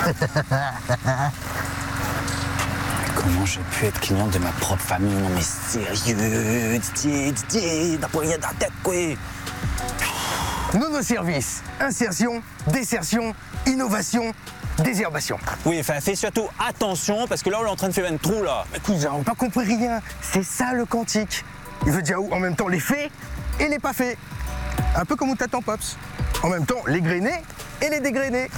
Comment j'ai pu être client de ma propre famille? Non mais sérieux, Didier, t'as pas rien dans la tête, quoi. Nouveau service, insertion, désertion, innovation, désherbation. Oui, enfin, fais surtout attention, parce que là, on est en train de faire un trou, là. Mais cousin, on n'a pas compris rien. C'est ça le quantique. Il veut dire en même temps les faits et les pas faits. Un peu comme où t'attends Pops. En même temps, les grainés et les dégrainés.